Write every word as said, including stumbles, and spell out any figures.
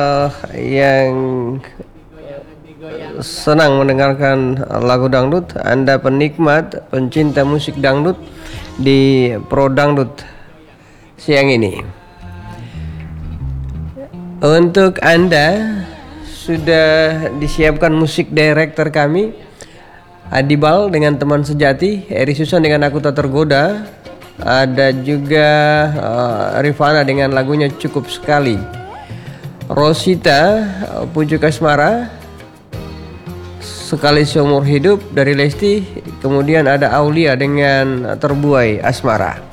Eh, yang senang mendengarkan lagu dangdut, Anda penikmat, pencinta musik dangdut di Pro Dangdut siang ini. Untuk Anda sudah disiapkan musik director kami, Adibal dengan Teman Sejati, Eri Susan dengan Aku Tak Tergoda, ada juga uh, Rifana dengan lagunya Cukup Sekali, Rosita Pujuk Asmara, Sekali Seumur Hidup dari Lesti, kemudian ada Aulia dengan Terbuai Asmara.